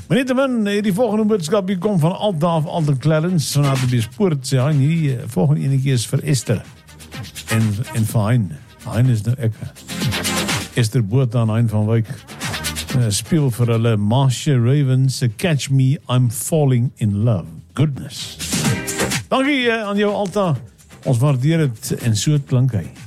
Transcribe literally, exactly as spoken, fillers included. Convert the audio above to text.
Maar nietemin, die volgende boodskap hier kom van Alta af Alta Clarence van Hartbeespoort. Sê hy, die volgende ene keer is vir Esther. En, en vir Hein. Hein is nou ek. Esther Botha en Hein van Wyk uh, speel vir hulle Marcia Ravens Catch Me, I'm Falling in Love. Goodness. Dankie uh, aan jou Alta. Ons waardeer het en so klink hy.